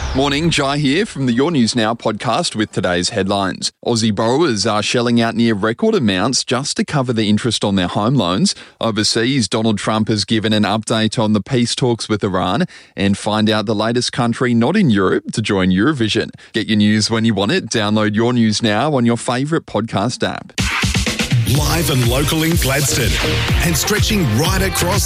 Morning, Jai here from the Your News Now podcast with today's headlines. Aussie borrowers are shelling out near record amounts just to cover the interest on their home loans. Overseas, Donald Trump has given an update on the peace talks with Iran and find out the latest country not in Europe to join Eurovision. Get your news when you want it. Download Your News Now on your favourite podcast app. Live and local in Gladstone and stretching right across